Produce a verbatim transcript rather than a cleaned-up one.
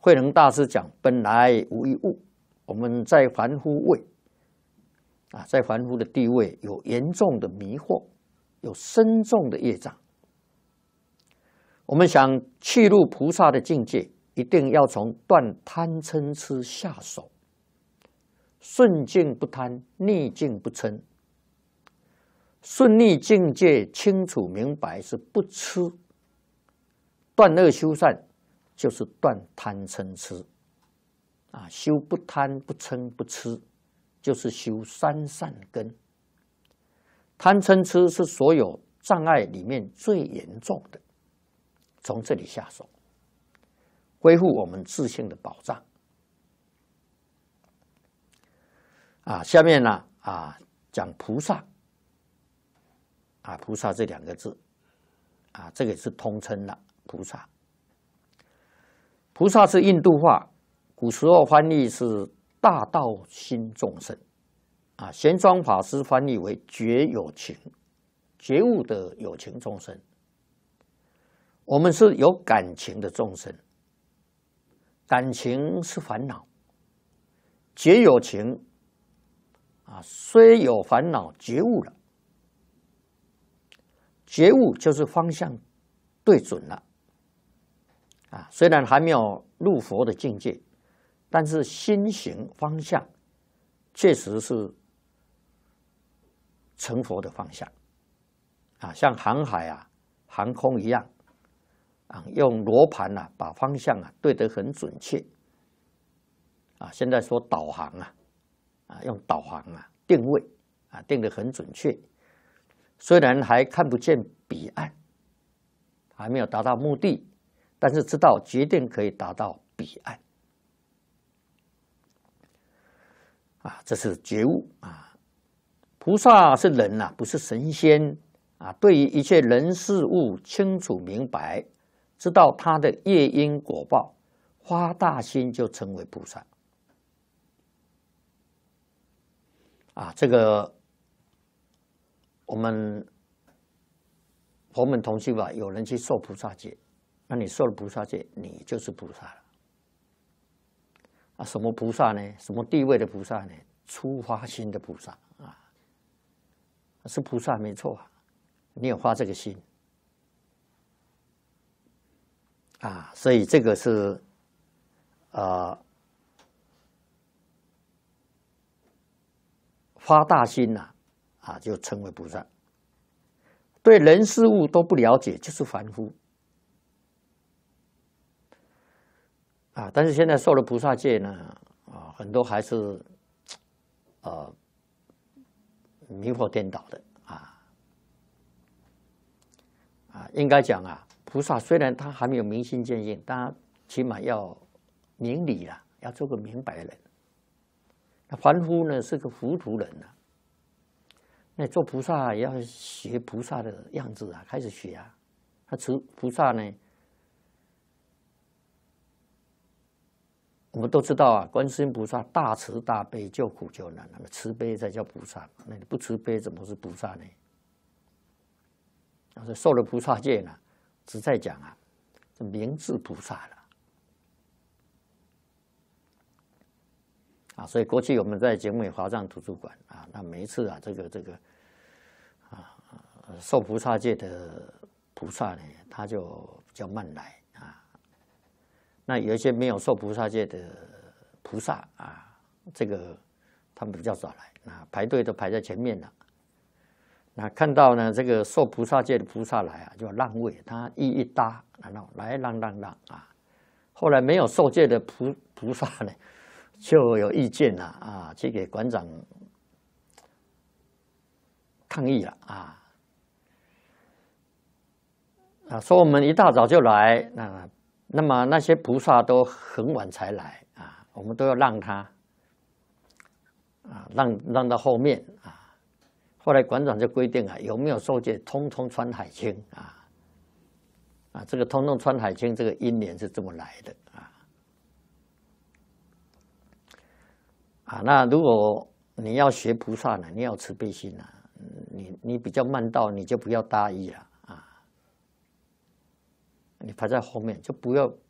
慧能大师讲：“本来无一物。”我们在凡夫位啊，在凡夫的地位有严重的迷惑，有深重的业障。我们想去入菩萨的境界，一定要从断贪嗔痴下手。顺境不贪，逆境不嗔。顺逆境界清楚明白是不痴，断恶修善就是断贪嗔痴啊，修不贪不嗔不痴，就是修三善根。贪嗔痴是所有障碍里面最严重的，从这里下手，恢复我们自性的保障。啊，下面呢啊讲菩萨。啊，菩萨这两个字，啊，这个是通称了。菩萨，菩萨是印度话，古时候翻译是大道心众生，啊，玄奘法师翻译为觉有情，觉悟的有情众生。我们是有感情的众生，感情是烦恼，觉有情，啊，虽有烦恼，觉悟了。觉悟就是方向对准了啊，虽然还没有入佛的境界，但是心行方向确实是成佛的方向啊，像航海啊、航空一样啊，用罗盘啊把方向啊对得很准确啊。现在说导航啊，啊用导航啊定位啊定得很准确。虽然还看不见彼岸，还没有达到目的，但是知道决定可以达到彼岸。啊，这是觉悟啊！菩萨是人啊，不是神仙啊。对于一切人事物清楚明白，知道他的业因果报，发大心就成为菩萨。啊，这个。我们佛门同修吧，有人去受菩萨戒，那你受了菩萨戒，你就是菩萨了。啊，什么菩萨呢？什么地位的菩萨呢？初发心的菩萨啊，是菩萨没错啊，你有发这个心啊，所以这个是呃发大心呐、啊。啊，就称为菩萨。对人事物都不了解，就是凡夫。啊，但是现在受了菩萨戒呢，啊，很多还是呃迷惑颠倒的啊啊，应该讲啊，菩萨虽然他还没有明心见性，但起码要明理了，要做个明白人。那凡夫呢，是个糊涂人啊。那做菩萨也要学菩萨的样子啊，开始学啊。他慈菩萨呢，我们都知道啊，观世音菩萨大慈大悲，救苦救难，那么慈悲才叫菩萨。那你不慈悲，怎么是菩萨呢？要是受了菩萨戒呢，只在讲啊，这明智菩萨了啊。所以过去我们在景美华藏图书馆啊，那每一次啊，这个这个啊，受菩萨戒的菩萨呢，他就比较慢来啊。那有一些没有受菩萨戒的菩萨啊，这个他们比较早来，啊，排队都排在前面了。那看到呢，这个受菩萨戒的菩萨来啊，就让位，他一一搭，然后来让让让啊。后来没有受戒的菩菩萨呢，就有意见了啊，去给馆长抗议了啊啊，说我们一大早就来，那那么那些菩萨都很晚才来啊，我们都要让他啊，让让到后面啊。后来馆长就规定啊，有没有受戒，通通穿海青啊啊，这个通通穿海青，这个因缘是这么来的啊啊。那如果你要学菩萨呢，你要慈悲心啊，你你比较慢到，你就不要大意了啊，你排在后面就不要